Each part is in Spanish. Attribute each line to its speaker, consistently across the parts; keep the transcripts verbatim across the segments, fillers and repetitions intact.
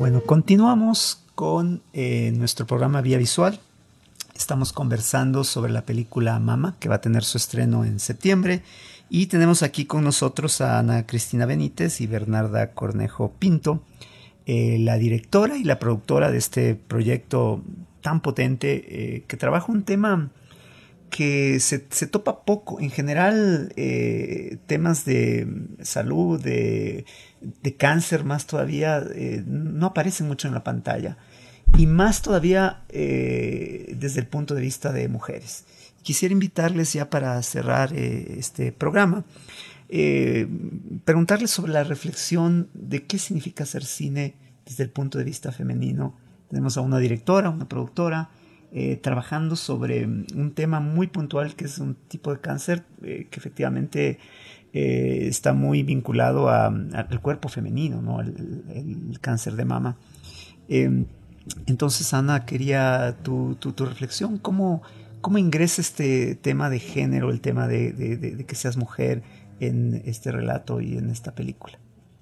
Speaker 1: Bueno, continuamos con eh, nuestro programa Vía Visual. Estamos conversando sobre la película Mama, que va a tener su estreno en septiembre. Y tenemos aquí con nosotros a Ana Cristina Benítez y Bernarda Cornejo Pinto, eh, la directora y la productora de este proyecto tan potente eh, que trabaja un tema que se, se topa poco. En general, eh, temas de salud, de, de cáncer más todavía, eh, no aparecen mucho en la pantalla. Y más todavía eh, desde el punto de vista de mujeres. Quisiera invitarles ya para cerrar eh, este programa, eh, preguntarles sobre la reflexión de qué significa hacer cine desde el punto de vista femenino. Tenemos a una directora, una productora, eh, trabajando sobre un tema muy puntual que es un tipo de cáncer eh, que efectivamente eh, está muy vinculado a, a, al cuerpo femenino, ¿no? el, el, el cáncer de mama. Eh, entonces, Ana, quería tu, tu, tu reflexión. ¿Cómo, ¿Cómo ingresa este tema de género, el tema de, de, de, de que seas mujer en este relato y en esta película?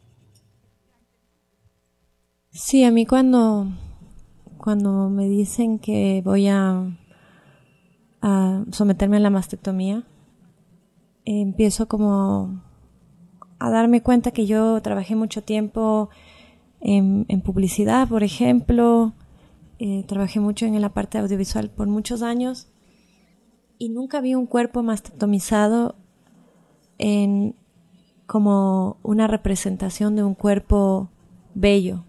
Speaker 2: Sí, a mí cuando, cuando me dicen que voy a, a someterme a la mastectomía, eh, empiezo como a darme cuenta que yo trabajé mucho tiempo en, en publicidad, por ejemplo, eh, trabajé mucho en la parte audiovisual por muchos años y nunca vi un cuerpo mastectomizado en, como una representación de un cuerpo bello.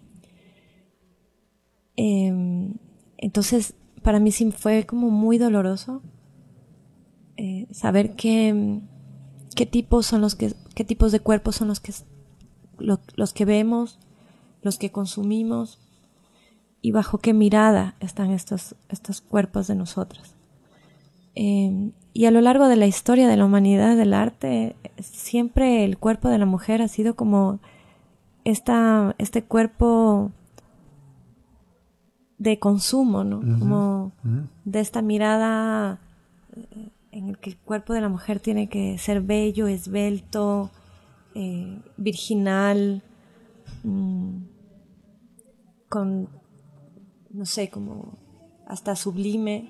Speaker 2: Eh, entonces, para mí sí fue como muy doloroso eh, saber qué, qué tipos son los que, qué tipos de cuerpos son los que, lo, los que vemos, los que consumimos y bajo qué mirada están estos, estos cuerpos de nosotras. Eh, y a lo largo de la historia de la humanidad del arte, siempre el cuerpo de la mujer ha sido como esta, este cuerpo de consumo, ¿no? Uh-huh. Como uh-huh. de esta mirada en el que el cuerpo de la mujer tiene que ser bello, esbelto, eh, virginal, mmm, con, no sé, como hasta sublime.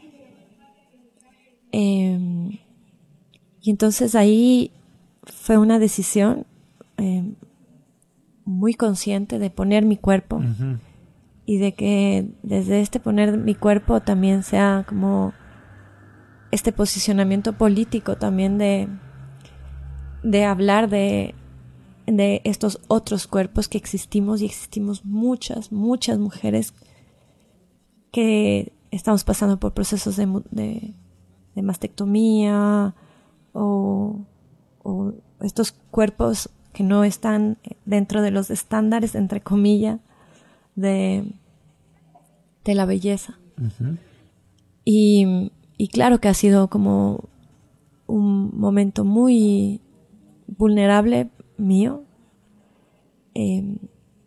Speaker 2: Eh, y entonces ahí fue una decisión eh, muy consciente de poner mi cuerpo. Uh-huh. Y de que desde este poner mi cuerpo también sea como este posicionamiento político también de, de hablar de, de estos otros cuerpos que existimos y existimos muchas, muchas mujeres que estamos pasando por procesos de, de, de mastectomía o, o estos cuerpos que no están dentro de los estándares, entre comillas, de, de la belleza. Uh-huh. Y, y claro que ha sido como un momento muy vulnerable mío. Eh,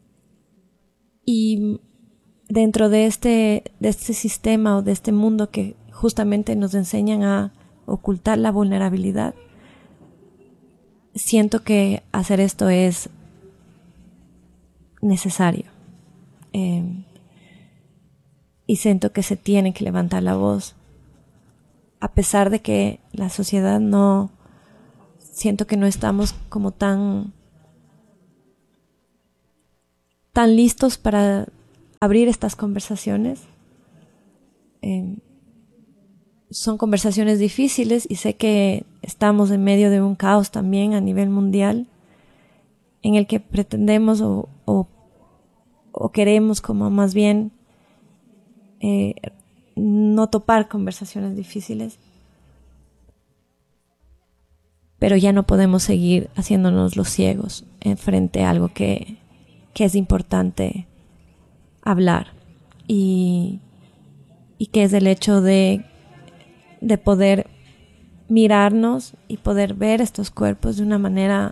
Speaker 2: y dentro de este, de este sistema o de este mundo que justamente nos enseñan a ocultar la vulnerabilidad, siento que hacer esto es necesario. Eh, y siento que se tiene que levantar la voz, a pesar de que la sociedad no, siento que no estamos como tan, tan listos para abrir estas conversaciones. Eh, son conversaciones difíciles y sé que estamos en medio de un caos también a nivel mundial en el que pretendemos o, o, o queremos como más bien eh, no topar conversaciones difíciles, pero ya no podemos seguir haciéndonos los ciegos en frente a algo que, que es importante hablar y, y que es el hecho de, de poder mirarnos y poder ver estos cuerpos de una manera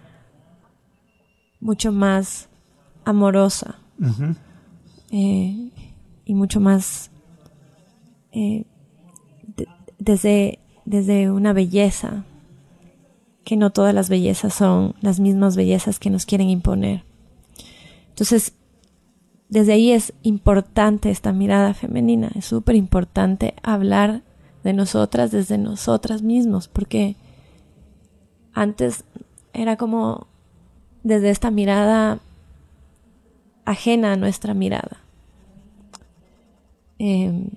Speaker 2: mucho más amorosa. Uh-huh. eh, y mucho más eh, de, desde, desde una belleza, que no todas las bellezas son las mismas bellezas que nos quieren imponer. Entonces, desde ahí es importante esta mirada femenina, es súper importante hablar de nosotras desde nosotras mismos, porque antes era como desde esta mirada ajena a nuestra mirada. Eh,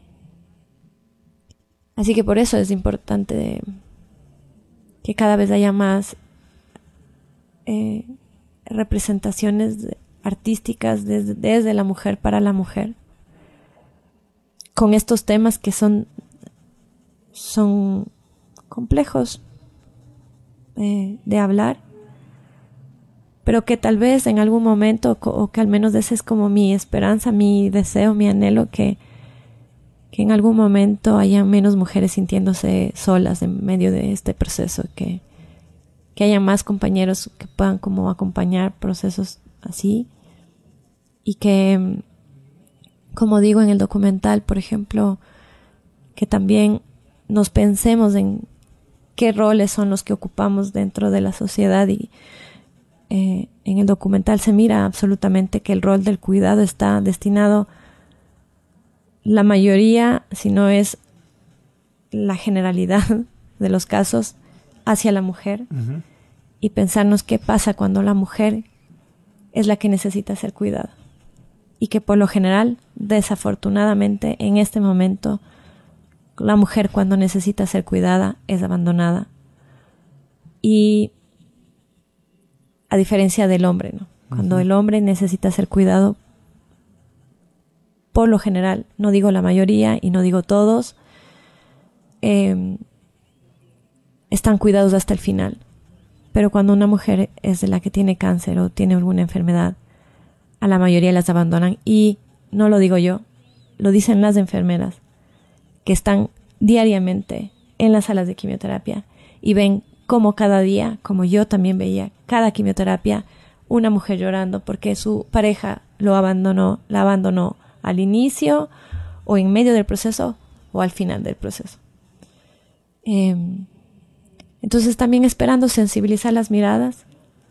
Speaker 2: así que por eso es importante que cada vez haya más eh, representaciones artísticas desde, desde la mujer para la mujer, con estos temas que son, son complejos eh, de hablar, pero que tal vez en algún momento, o que al menos esa es como mi esperanza, mi deseo, mi anhelo, que, que en algún momento haya menos mujeres sintiéndose solas en medio de este proceso, que, que haya más compañeros que puedan como acompañar procesos así, y que, como digo en el documental, por ejemplo, que también nos pensemos en qué roles son los que ocupamos dentro de la sociedad. Y eh, en el documental se mira absolutamente que el rol del cuidado está destinado, la mayoría, si no es la generalidad de los casos, hacia la mujer. Uh-huh. Y pensarnos qué pasa cuando la mujer es la que necesita ser cuidada. Y que por lo general, desafortunadamente, en este momento, la mujer cuando necesita ser cuidada es abandonada. Y a diferencia del hombre, ¿no? Cuando uh-huh. el hombre necesita ser cuidado, por lo general, no digo la mayoría y no digo todos, eh, están cuidados hasta el final. Pero cuando una mujer es de la que tiene cáncer o tiene alguna enfermedad, a la mayoría las abandonan. Y no lo digo yo, lo dicen las enfermeras que están diariamente en las salas de quimioterapia y ven cómo cada día, como yo también veía, cada quimioterapia, una mujer llorando porque su pareja lo abandonó, la abandonó al inicio o en medio del proceso o al final del proceso. Eh, entonces también esperando sensibilizar las miradas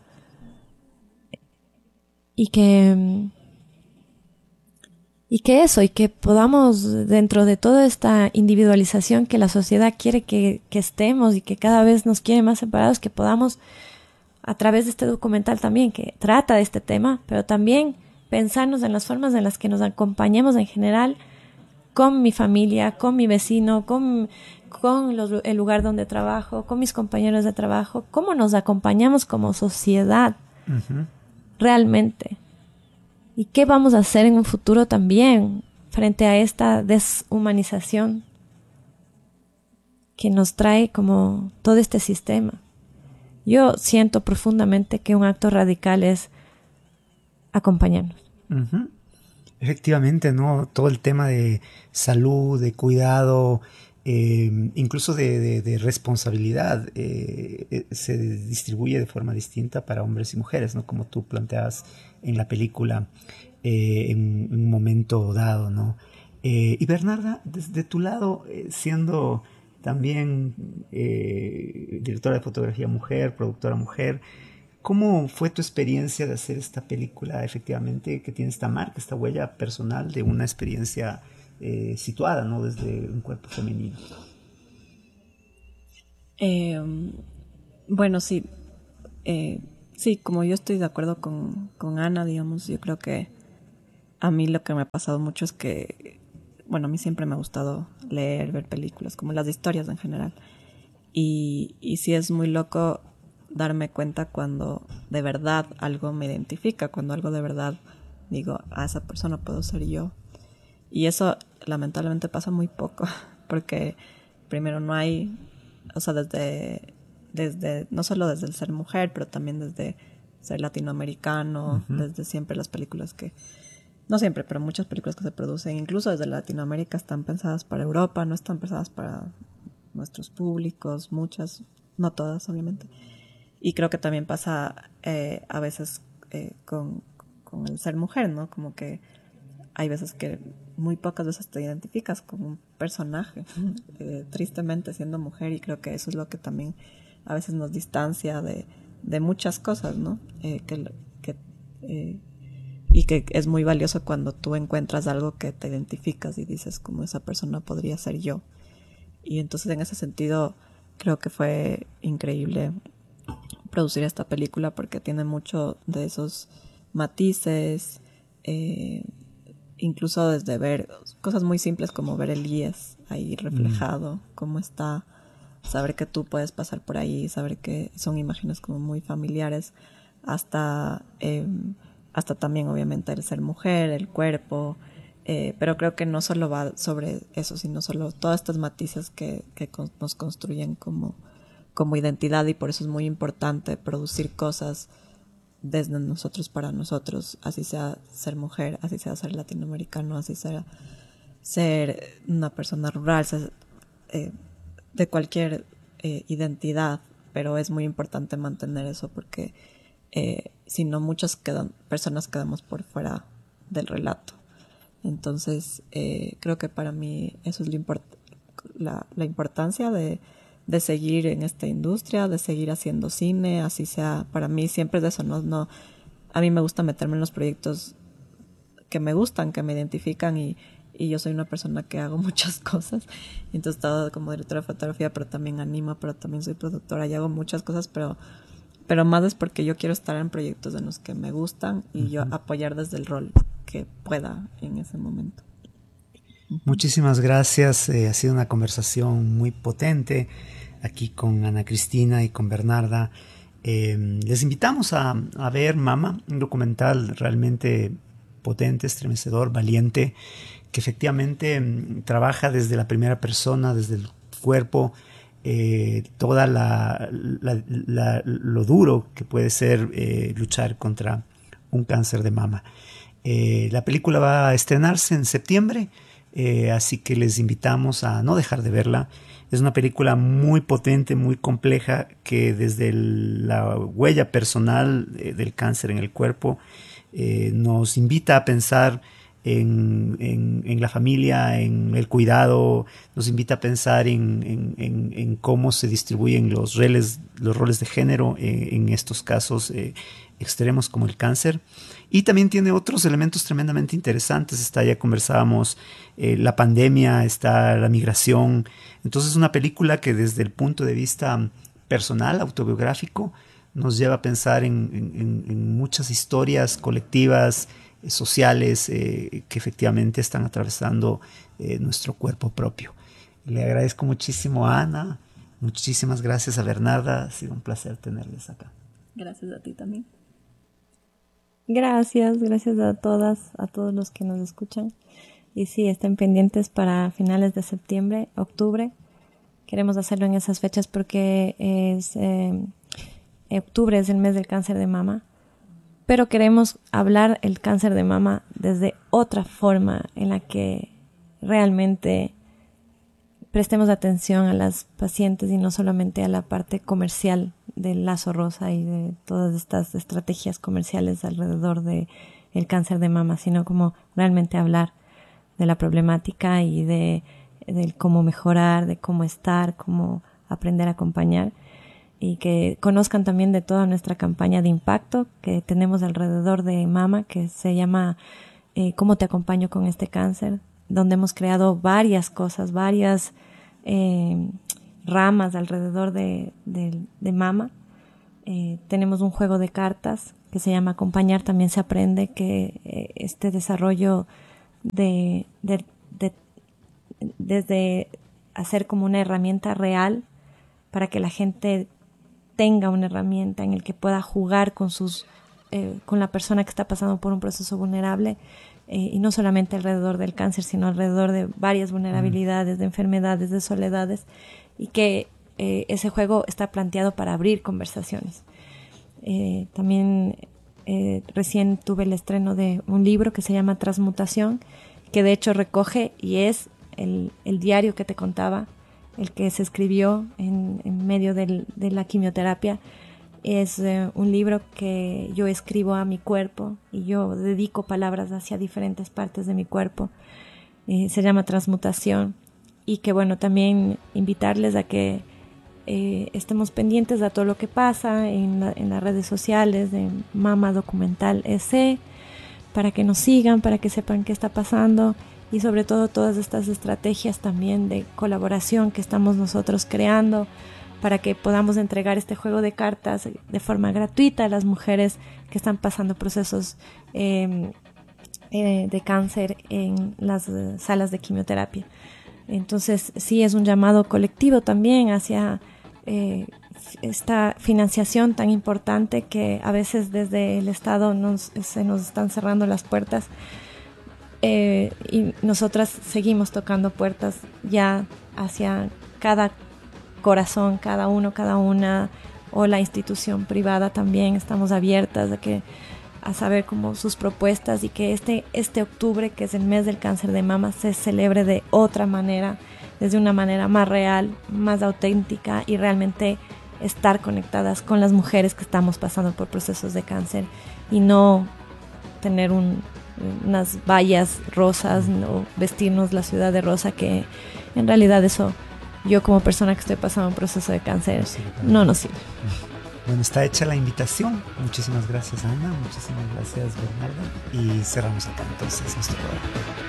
Speaker 2: y que y que eso, y que podamos, dentro de toda esta individualización que la sociedad quiere que, que estemos y que cada vez nos quiere más separados, que podamos, a través de este documental también, que trata de este tema, pero también pensarnos en las formas en las que nos acompañemos en general con mi familia, con mi vecino, con, con los, el lugar donde trabajo, con mis compañeros de trabajo, cómo nos acompañamos como sociedad uh-huh. realmente. ¿Y qué vamos a hacer en un futuro también frente a esta deshumanización que nos trae como todo este sistema? Yo siento profundamente que un acto radical es acompañarnos.
Speaker 1: Uh-huh. Efectivamente, ¿no? Todo el tema de salud, de cuidado, eh, incluso de, de, de responsabilidad, eh, eh, se distribuye de forma distinta para hombres y mujeres, ¿no? Como tú planteabas en la película, eh, en, en un momento dado, ¿no? Eh, y Bernarda, desde tu lado, eh, siendo también eh, directora de fotografía mujer, productora mujer, ¿cómo fue tu experiencia de hacer esta película efectivamente que tiene esta marca, esta huella personal de una experiencia eh, situada, ¿no? Desde un cuerpo femenino?
Speaker 3: Eh, bueno, sí. Eh, sí, como yo estoy de acuerdo con, con Ana, digamos, yo creo que a mí lo que me ha pasado mucho es que, bueno, a mí siempre me ha gustado leer, ver películas, como las historias en general. Y, y sí es muy loco darme cuenta cuando de verdad algo me identifica, cuando algo de verdad digo, a esa persona puedo ser yo. Y eso lamentablemente pasa muy poco, porque primero no hay, o sea, desde, desde no solo desde el ser mujer, pero también desde ser latinoamericano, uh-huh. desde siempre las películas que, no siempre, pero muchas películas que se producen, incluso desde Latinoamérica, están pensadas para Europa, no están pensadas para nuestros públicos, muchas, no todas obviamente. Y creo que también pasa eh, a veces eh, con, con el ser mujer, ¿no? Como que hay veces que muy pocas veces te identificas con un personaje, eh, tristemente siendo mujer, y creo que eso es lo que también a veces nos distancia de, de muchas cosas, ¿no? Eh, que que eh, y que es muy valioso cuando tú encuentras algo que te identificas y dices como esa persona podría ser yo. Y entonces en ese sentido creo que fue increíble producir esta película porque tiene mucho de esos matices, eh, incluso desde ver cosas muy simples como ver Elías ahí reflejado, mm. cómo está, saber que tú puedes pasar por ahí, saber que son imágenes como muy familiares, hasta, eh, hasta también obviamente el ser mujer, el cuerpo, eh, pero creo que no solo va sobre eso, sino solo todas estas matices que, que con, nos construyen como, como identidad, y por eso es muy importante producir cosas desde nosotros para nosotros, así sea ser mujer, así sea ser latinoamericano, así sea ser una persona rural, ser, eh, de cualquier eh, identidad, pero es muy importante mantener eso porque eh, si no muchas quedan, personas quedamos por fuera del relato. Entonces eh, creo que para mí eso es lo import la, la importancia de de seguir en esta industria, de seguir haciendo cine, así sea, para mí siempre es de eso, no, no, a mí me gusta meterme en los proyectos que me gustan, que me identifican, y, y yo soy una persona que hago muchas cosas, entonces he estado como directora de fotografía, pero también animo, pero también soy productora y hago muchas cosas, pero, pero más es porque yo quiero estar en proyectos en los que me gustan y uh-huh. yo apoyar desde el rol que pueda en ese momento.
Speaker 1: Muchísimas gracias, eh, ha sido una conversación muy potente aquí con Ana Cristina y con Bernarda. Eh, les invitamos a, a ver Mama, un documental realmente potente, estremecedor, valiente, que efectivamente mm, trabaja desde la primera persona, desde el cuerpo, eh, toda la, la, la, lo duro que puede ser eh, luchar contra un cáncer de mama. Eh, la película va a estrenarse en septiembre, eh, así que les invitamos a no dejar de verla. Es una película muy potente, muy compleja, que desde el, la huella personal eh, del cáncer en el cuerpo eh, nos invita a pensar en, en, en la familia, en el cuidado, nos invita a pensar en, en, en, en cómo se distribuyen los roles, los roles de género eh, en estos casos eh, extremos como el cáncer. Y también tiene otros elementos tremendamente interesantes. Está, ya conversábamos, eh, la pandemia, está la migración. Entonces es una película que desde el punto de vista personal, autobiográfico, nos lleva a pensar en, en, en muchas historias colectivas, eh, sociales, eh, que efectivamente están atravesando eh, nuestro cuerpo propio. Le agradezco muchísimo a Ana, muchísimas gracias a Bernarda, ha sido un placer tenerles acá.
Speaker 3: Gracias a ti también.
Speaker 2: Gracias, gracias a todas, a todos los que nos escuchan. Y sí, estén pendientes para finales de septiembre, octubre. Queremos hacerlo en esas fechas porque es eh, octubre es el mes del cáncer de mama. Pero queremos hablar el cáncer de mama desde otra forma en la que realmente prestemos atención a las pacientes y no solamente a la parte comercial del lazo rosa y de todas estas estrategias comerciales alrededor de el cáncer de mama, sino como realmente hablar de la problemática y de, de cómo mejorar, de cómo estar, cómo aprender a acompañar, y que conozcan también de toda nuestra campaña de impacto que tenemos alrededor de mama, que se llama eh, ¿Cómo te acompaño con este cáncer?, donde hemos creado varias cosas, varias eh, ramas alrededor de, de, de mama. Eh, tenemos un juego de cartas que se llama Acompañar también se aprende, que eh, este desarrollo de, de, de desde hacer como una herramienta real para que la gente tenga una herramienta en el que pueda jugar con sus eh, con la persona que está pasando por un proceso vulnerable, eh, y no solamente alrededor del cáncer, sino alrededor de varias vulnerabilidades, de enfermedades, de soledades, y que eh, ese juego está planteado para abrir conversaciones. Eh, también eh, recién tuve el estreno de un libro que se llama Transmutación, que de hecho recoge y es el, el diario que te contaba, el que se escribió en, en medio del, de la quimioterapia. Es eh, un libro que yo escribo a mi cuerpo y yo dedico palabras hacia diferentes partes de mi cuerpo. Eh, se llama Transmutación, y que bueno, también invitarles a que eh, estemos pendientes de todo lo que pasa en, la, en las redes sociales de Mama Documental S, para que nos sigan, para que sepan qué está pasando y sobre todo todas estas estrategias también de colaboración que estamos nosotros creando para que podamos entregar este juego de cartas de forma gratuita a las mujeres que están pasando procesos eh, eh, de cáncer en las eh, salas de quimioterapia. Entonces sí es un llamado colectivo también hacia eh, esta financiación tan importante que a veces desde el Estado nos, se nos están cerrando las puertas eh, y nosotras seguimos tocando puertas ya hacia cada corazón, cada uno, cada una, o la institución privada también. Estamos abiertas a que a saber cómo sus propuestas y que este, este octubre, que es el mes del cáncer de mama, se celebre de otra manera, desde una manera más real, más auténtica y realmente estar conectadas con las mujeres que estamos pasando por procesos de cáncer y no tener un, unas vallas rosas o vestirnos la ciudad de rosa, que en realidad eso, yo como persona que estoy pasando un proceso de cáncer, sí, no nos sirve.
Speaker 1: Bueno, está hecha la invitación. Muchísimas gracias, Ana. Muchísimas gracias, Bernarda. Y cerramos acá entonces nuestro programa.